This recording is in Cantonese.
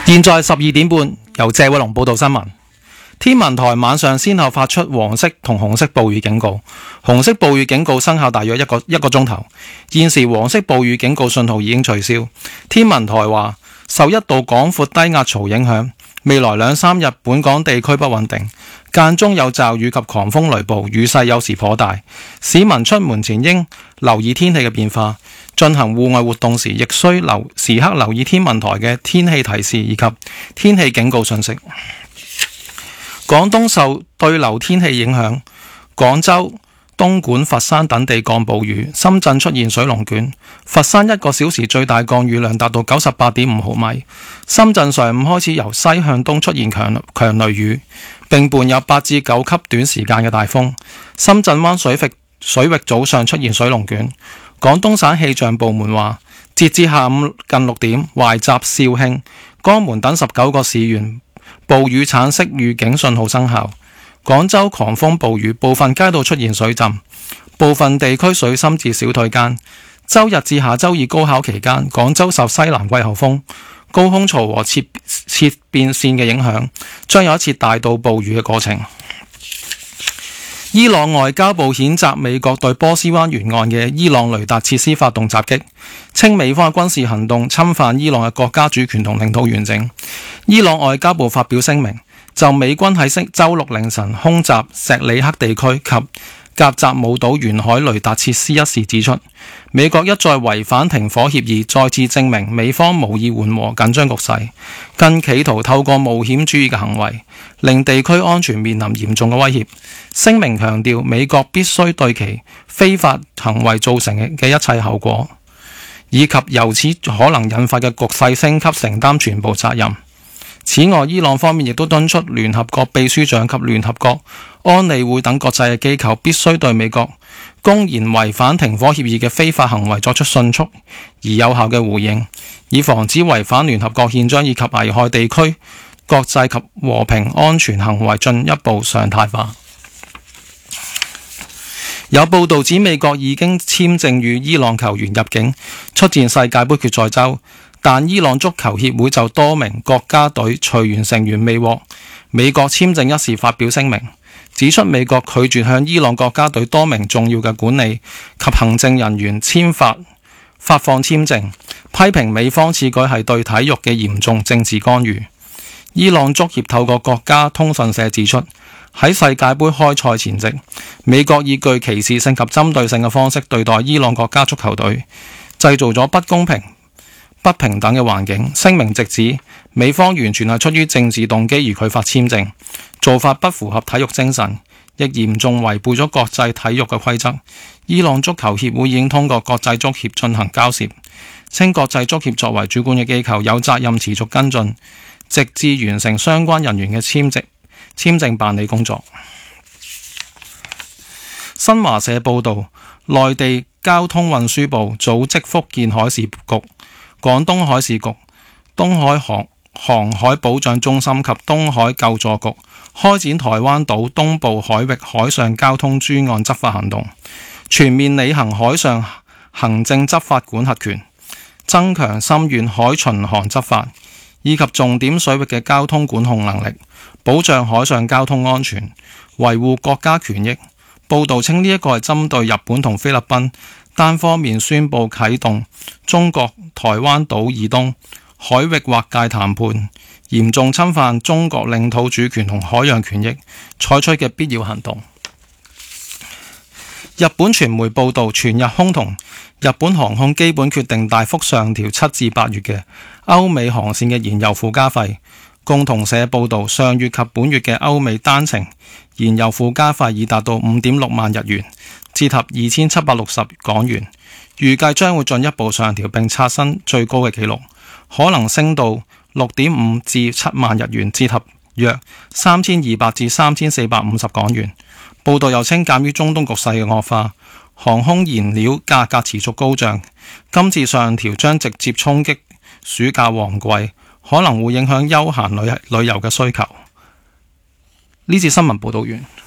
現在12點半，由謝偉龍報道新聞。天文台晚上先後發出黃色同紅色暴雨警告，紅色暴雨警告生效大約一個鐘頭。現時黃色暴雨警告信號已經取消。天文台話，受一道廣闊低壓槽影響，未來2-3日本港地區不穩定，間中有驟雨及狂風雷暴，雨勢有時頗大。市民出門前應留意天氣嘅變化，進行戶外活動時亦需時刻留意天文台嘅天氣提示以及天氣警告信息。廣東受對流天氣影響，廣州、東莞、佛山等地降暴雨，深圳出現水龍捲。佛山1個小時最大降雨量達到98.5毫米。深圳上午開始由西向東出現強雷雨，並伴有8至9級短時間嘅大風。深圳灣水域早上出現水龍捲。廣東省氣象部門話，截至下午近6點，懷集、肇慶、江門等19個市縣暴雨橙色預警信號生效。廣州狂風暴雨，部分街道出現水浸，部分地區水深至小腿間。周日至下周二高考期間，廣州受西南季候風、高空槽和切變線嘅影響，將有一次大到暴雨嘅過程。伊朗外交部譴責美國對波斯灣沿岸嘅伊朗雷達設施發動襲擊，稱美方嘅軍事行動侵犯伊朗嘅國家主權同領土完整。伊朗外交部發表聲明，就美軍喺周六凌晨空襲錫里克地區及甲扎姆島沿海雷達設施一事指出，美國一再違反停火協議，再次證明美方無意緩和緊張局勢，更企圖透過冒險主義嘅行為，令地區安全面臨嚴重嘅威脅。聲明強調，美國必須對其非法行為造成嘅一切後果，以及由此可能引發嘅局勢升級承擔全部責任。此外，伊朗方面亦都敦促聯合國秘書長及聯合國安理會等國際嘅機構必須對美國公然違反停火協議嘅非法行為作出迅速而有效嘅回應，以防止違反聯合國憲章以及危害地區國際及和平安全行為進一步常態化。有報道指美國已經簽證與伊朗球員入境出戰世界盃決賽周，但伊朗足球協會就多名國家隊隨員成員未獲美國簽證一事發表聲明，指出美國拒絕向伊朗國家隊多名重要嘅管理及行政人員發放簽證，批評美方此舉係對體育嘅嚴重政治干預。伊朗足協透過國家通訊社指出，喺世界盃開賽前夕，美國以具歧視性及針對性嘅方式對待伊朗國家足球隊，製造咗不公平、不平等嘅環境。聲明直指美方完全係出於政治動機而拒發簽證，做法不符合體育精神，亦嚴重違背咗國際體育嘅規則。伊朗足球協會已經通過國際足協進行交涉，稱國際足協作為主管嘅機構有責任持續跟進，直至完成相關人員嘅簽證辦理工作。新華社報道，內地交通運輸部組織福建海事局、廣東海事局、東海航海保障中心及東海救助局開展台灣島東部海域海上交通專案執法行動，全面履行海上行政執法管轄權，增強深遠海巡航執法以及重點水域嘅交通管控能力，保障海上交通安全，維護國家權益。報道稱呢一個係針對日本同菲律賓單方面宣布啟動中國台灣島以東海域劃界談判，嚴重侵犯中國領土主權同海洋權益，採取嘅必要行動。日本傳媒報道，全日空同日本航空基本決定大幅上調7至8月嘅歐美航線嘅燃油附加費。共同社報道，上月及本月嘅歐美單程燃油附加費已達到5.6萬日元，折合2760港元，預計將會進一步上調並刷新最高嘅紀錄，可能升到6.5至7萬日元，折合約3200至3450港元。報道又稱，鑑於中東局勢嘅惡化，航空燃料價格持續高漲，今次上調將直接衝擊暑假旺季，可能會影響休閒旅遊嘅需求。呢次新聞報道完。